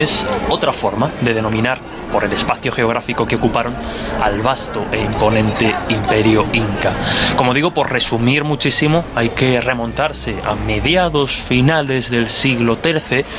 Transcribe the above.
Es otra forma de denominar, por el espacio geográfico que ocuparon, al vasto e imponente imperio inca. Como digo, por resumir muchísimo, hay que remontarse a mediados finales del siglo XIII